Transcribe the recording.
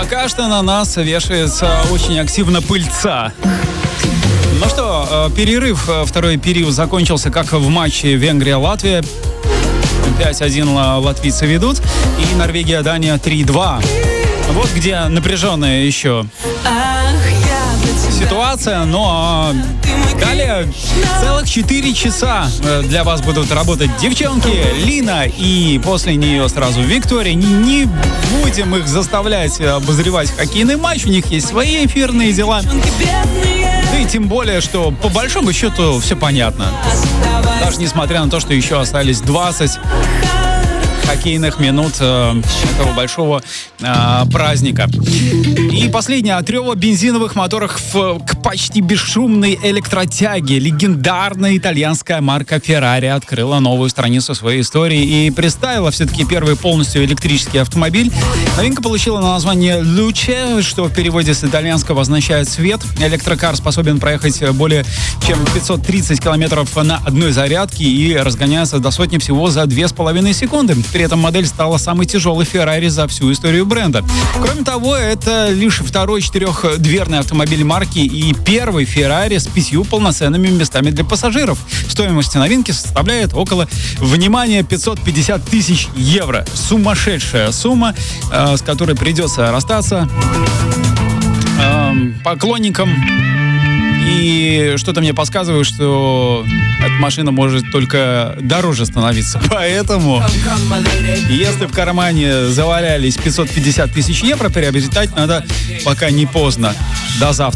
Пока что на нас вешается очень активно пыльца. Ну что, перерыв, второй период закончился как в матче Венгрия-Латвия. 5-1 латвийцы ведут. И Норвегия-Дания 3-2. Вот где напряженная еще ситуация, но далее целых 4 часа для вас будут работать девчонки, Лина, и после нее сразу Виктория. Не будем их заставлять обозревать хоккейный матч, у них есть свои эфирные дела. Да и тем более, что по большому счету все понятно. Даже несмотря на то, что еще остались 20 хоккейных минут этого большого праздника. И последнее. От рева бензиновых моторов к почти бесшумной электротяге легендарная итальянская марка Ferrari открыла новую страницу своей истории и представила все-таки первый полностью электрический автомобиль. Новинка получила название Luce, что в переводе с итальянского означает «свет». Электрокар способен проехать более чем 530 километров на одной зарядке и разгоняется до сотни всего за 2,5 секунды. При этом модель стала самой тяжелой Ferrari за всю историю бренда. Кроме того, это лишь второй четырехдверный автомобиль марки и первый Ferrari с 5 полноценными местами для пассажиров. Стоимость новинки составляет около, внимание, 550 тысяч евро. Сумасшедшая сумма, с которой придется расстаться поклонникам. И что-то мне подсказывает, что эта машина может только дороже становиться. Поэтому, если в кармане завалялись 550 тысяч евро, приобретать надо, пока не поздно. До завтра.